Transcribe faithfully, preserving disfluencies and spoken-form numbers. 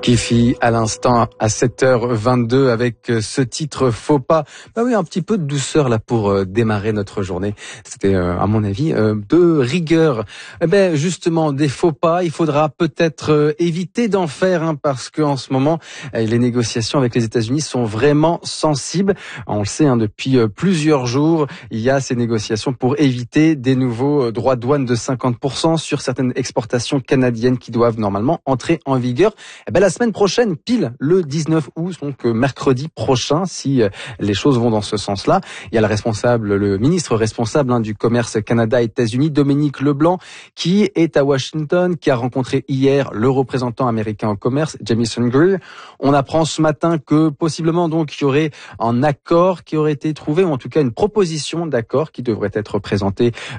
Fifi à l'instant à sept heures vingt-deux avec ce titre Faux pas. Bah oui, un petit peu de douceur là pour démarrer notre journée. C'était à mon avis de rigueur. Eh ben justement des faux pas, il faudra peut-être éviter d'en faire hein, parce que en ce moment les négociations avec les États-Unis sont vraiment sensibles. On le sait hein, depuis plusieurs jours, il y a ces négociations pour éviter des nouveaux droits de douane de cinquante pour cent sur certaines exportations canadiennes qui doivent normalement entrer en vigueur. Eh ben, la semaine prochaine, pile le dix-neuf août, donc mercredi prochain, si les choses vont dans ce sens-là. Il y a le responsable, le ministre responsable hein, du commerce Canada-États-Unis, Dominique Leblanc, qui est à Washington, qui a rencontré hier le représentant américain au commerce, Jamieson Greer. On apprend ce matin que possiblement donc il y aurait un accord qui aurait été trouvé, ou en tout cas une proposition d'accord qui devrait être présentée